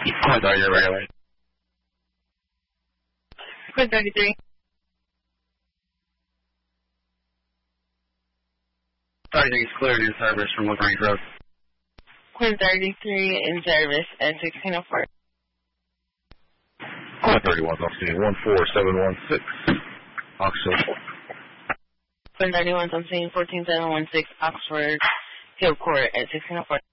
Quinn 30, you're regular. Quinn 33. 33 is cleared in service from Wood Range Road. Quinn 33 in service at 1604. Quinn 31 on scene 14716, Oxford. Quinn 31 on scene 14716, Oxford Hill Court at 1604.